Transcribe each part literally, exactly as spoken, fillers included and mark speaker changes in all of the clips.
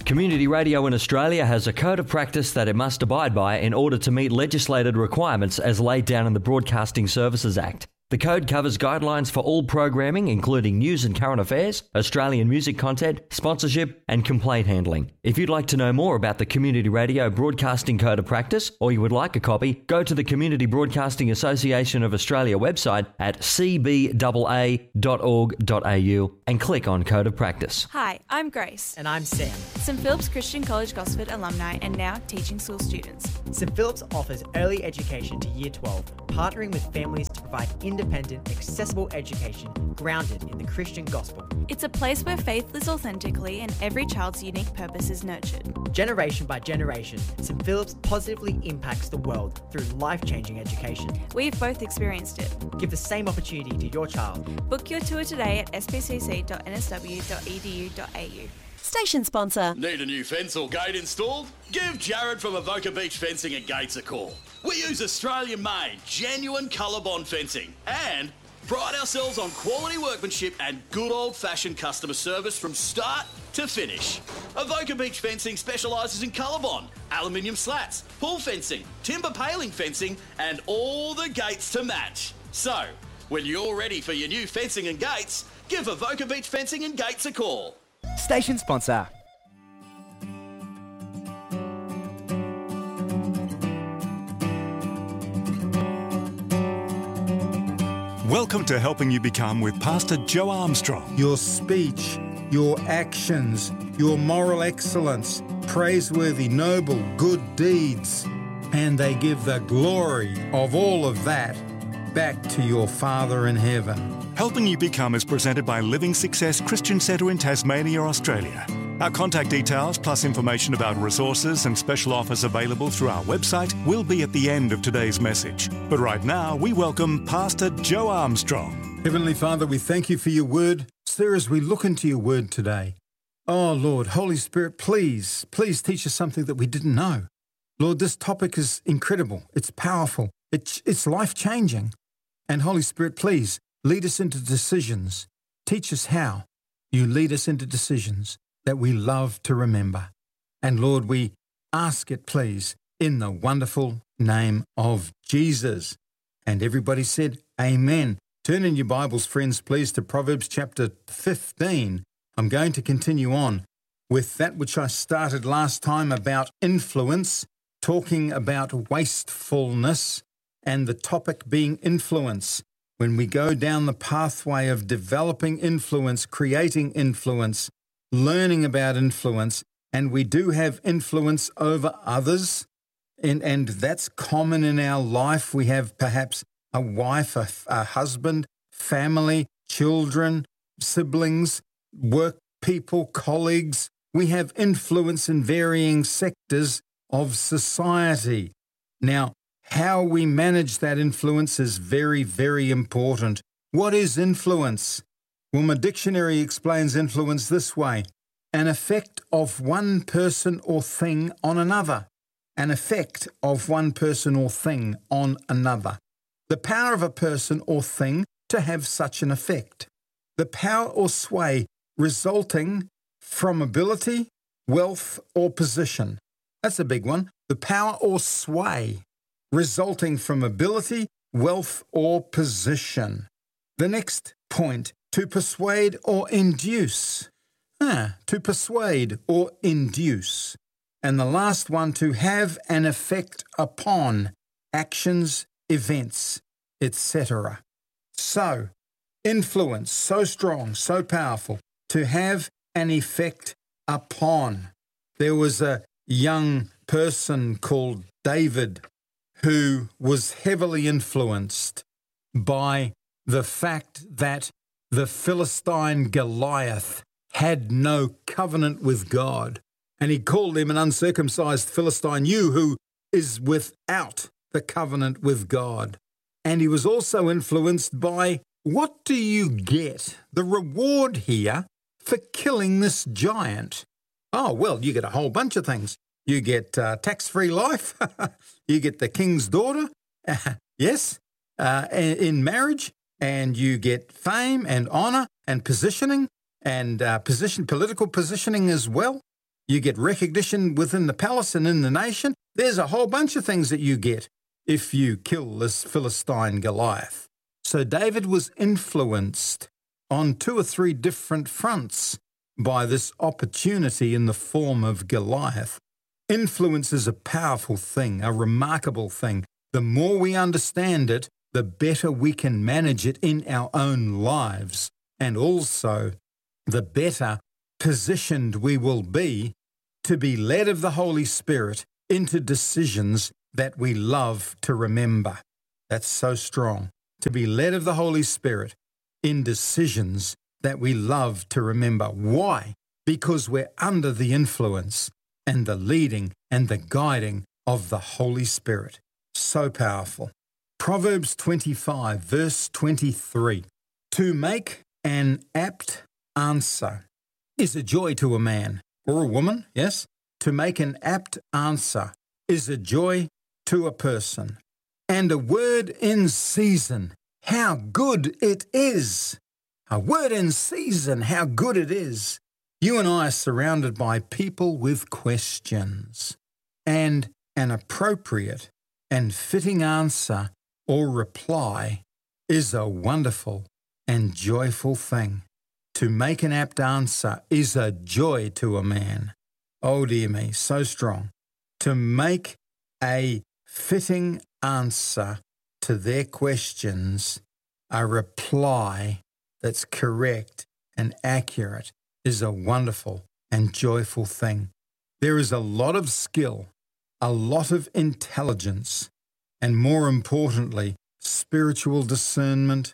Speaker 1: Community Radio in Australia has a code of practice that it must abide by in order to meet legislated requirements as laid down in the Broadcasting Services Act. The code covers guidelines for all programming, including news and current affairs, Australian music content, sponsorship, and complaint handling. If you'd like to know more about the Community Radio Broadcasting Code of Practice, or you would like a copy, go to the Community Broadcasting Association of Australia website at c b a a dot org dot a u and click on Code of Practice.
Speaker 2: Hi, I'm Grace.
Speaker 3: And I'm Sam.
Speaker 2: St Philip's Christian College Gosford alumni and now teaching school students.
Speaker 3: St Philip's offers early education to Year twelve, partnering with families to provide independent, accessible education grounded in the Christian gospel.
Speaker 2: It's a place where faith lives authentically and every child's unique purpose is nurtured.
Speaker 3: Generation by generation, St Philip's positively impacts the world through life-changing education.
Speaker 2: We've both experienced it.
Speaker 3: Give the same opportunity to your child.
Speaker 2: Book your tour today at s p c c dot n s w dot e d u dot a u.
Speaker 4: Station sponsor.
Speaker 5: Need a new fence or gate installed? Give Jared from Avoca Beach Fencing and Gates a call. We use Australian-made, genuine ColourBond fencing and pride ourselves on quality workmanship and good old-fashioned customer service from start to finish. Avoca Beach Fencing specialises in ColourBond, aluminium slats, pool fencing, timber paling fencing and all the gates to match. So, when you're ready for your new fencing and gates, give Avoca Beach Fencing and Gates a call.
Speaker 6: Station sponsor.
Speaker 7: Welcome to Helping You Become with Pastor Joe Armstrong.
Speaker 8: Your speech, your actions, your moral excellence, praiseworthy, noble, good deeds, and they give the glory of all of that back to your Father in heaven.
Speaker 7: Helping You Become is presented by Living Success Christian Centre in Tasmania, Australia. Our contact details plus information about resources and special offers available through our website will be at the end of today's message. But right now, we welcome Pastor Joe Armstrong.
Speaker 8: Heavenly Father, we thank you for your word. Sir, as we look into your word today, oh Lord, Holy Spirit, please, please teach us something that we didn't know. Lord, this topic is incredible. It's powerful. It's, it's life-changing. And Holy Spirit, please, lead us into decisions. Teach us how you lead us into decisions that we love to remember. And Lord, we ask it, please, in the wonderful name of Jesus. And everybody said, Amen. Turn in your Bibles, friends, please, to Proverbs chapter fifteen. I'm going to continue on with that which I started last time about influence, talking about wastefulness, and the topic being influence. When we go down the pathway of developing influence, creating influence, learning about influence, and we do have influence over others, and, and that's common in our life. We have perhaps a wife, a, a husband, family, children, siblings, work people, colleagues. We have influence in varying sectors of society. Now, how we manage that influence is very, very important. What is influence? Well, my dictionary explains influence this way: an effect of one person or thing on another. An effect of one person or thing on another. The power of a person or thing to have such an effect. The power or sway resulting from ability, wealth, or position. That's a big one. The power or sway resulting from ability, wealth, or position. The next point, to persuade or induce. Ah, to persuade or induce. And the last one, to have an effect upon actions, events, et cetera. So, influence, so strong, so powerful, to have an effect upon. There was a young person called David who was heavily influenced by the fact that the Philistine Goliath had no covenant with God. And he called him an uncircumcised Philistine, you who is without the covenant with God. And he was also influenced by, what do you get? The reward here for killing this giant. Oh, well, you get a whole bunch of things. You get uh, tax-free life. You get the king's daughter. Uh, yes, uh, in marriage. And you get fame and honor and positioning and uh, position, political positioning as well. You get recognition within the palace and in the nation. There's a whole bunch of things that you get if you kill this Philistine Goliath. So David was influenced on two or three different fronts by this opportunity in the form of Goliath. Influence is a powerful thing, a remarkable thing. The more we understand it, the better we can manage it in our own lives, and also the better positioned we will be to be led of the Holy Spirit into decisions that we love to remember. That's so strong. To be led of the Holy Spirit in decisions that we love to remember. Why? Because we're under the influence and the leading and the guiding of the Holy Spirit. So powerful. Proverbs twenty-five, verse twenty-three. To make an apt answer is a joy to a man or a woman, yes? To make an apt answer is a joy to a person. And a word in season, how good it is. A word in season, how good it is. You and I are surrounded by people with questions, and an appropriate and fitting answer or reply is a wonderful and joyful thing. To make an apt answer is a joy to a man. Oh dear me, so strong. To make a fitting answer to their questions, a reply that's correct and accurate, is a wonderful and joyful thing. There is a lot of skill, a lot of intelligence, and more importantly, spiritual discernment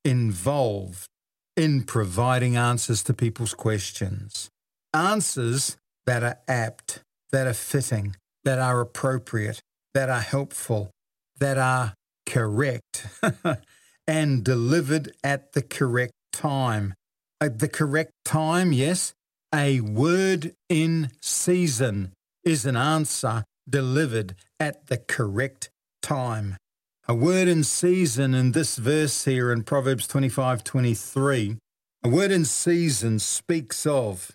Speaker 8: involved in providing answers to people's questions. Answers that are apt, that are fitting, that are appropriate, that are helpful, that are correct, and delivered at the correct time. At the correct time, yes, a word in season is an answer delivered at the correct time. A word in season in this verse here in Proverbs twenty-five twenty-three, a word in season speaks of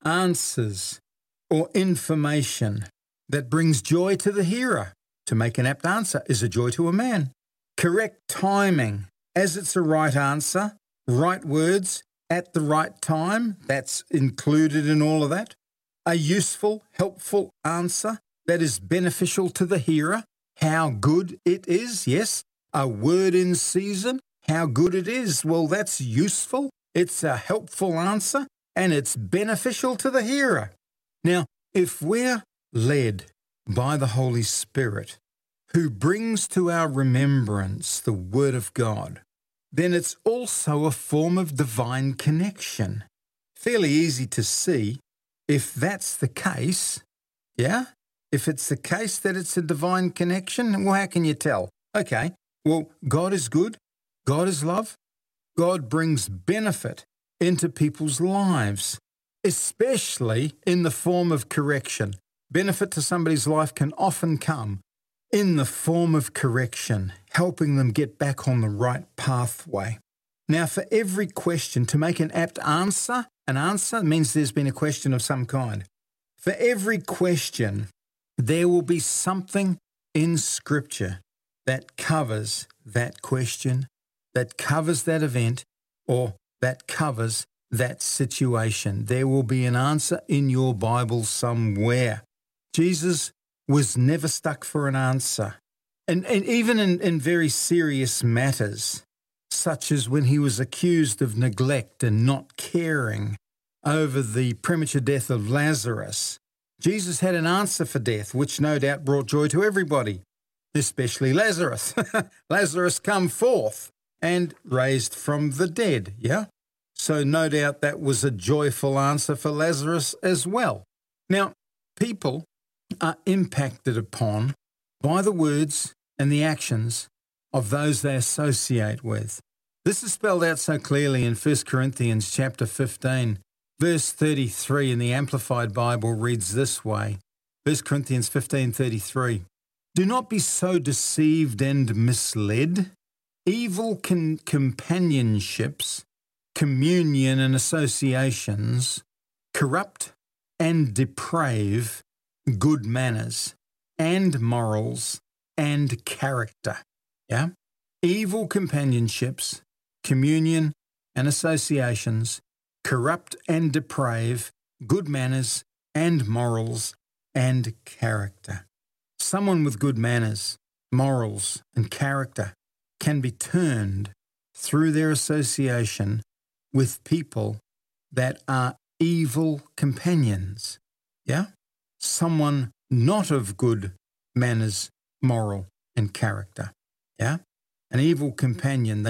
Speaker 8: answers or information that brings joy to the hearer. To make an apt answer is a joy to a man. Correct timing, as it's a right answer, right words at the right time, that's included in all of that. A useful, helpful answer that is beneficial to the hearer. How good it is, yes. A word in season, how good it is. Well, that's useful. It's a helpful answer, and it's beneficial to the hearer. Now, if we're led by the Holy Spirit, who brings to our remembrance the Word of God, then it's also a form of divine connection. Fairly easy to see if that's the case, yeah? If it's the case that it's a divine connection, well, how can you tell? Okay, well, God is good. God is love. God brings benefit into people's lives, especially in the form of correction. Benefit to somebody's life can often come in the form of correction, helping them get back on the right pathway. Now, for every question, to make an apt answer, an answer means there's been a question of some kind. For every question, there will be something in Scripture that covers that question, that covers that event, or that covers that situation. There will be an answer in your Bible somewhere. Jesus was never stuck for an answer. And, and even in, in very serious matters, such as when he was accused of neglect and not caring over the premature death of Lazarus, Jesus had an answer for death, which no doubt brought joy to everybody, especially Lazarus. Lazarus come forth and raised from the dead, yeah? So no doubt that was a joyful answer for Lazarus as well. Now, people are impacted upon by the words and the actions of those they associate with. This is spelled out so clearly in First Corinthians chapter fifteen. Verse thirty-three in the Amplified Bible reads this way, First Corinthians fifteen thirty-three. Do not be so deceived and misled. Evil con- companionships, communion and associations corrupt and deprave good manners and morals and character. Yeah? Evil companionships, communion and associations corrupt and deprave good manners and morals and character. Someone with good manners, morals and character can be turned through their association with people that are evil companions. Yeah? Someone not of good manners, moral and character. Yeah? An evil companion,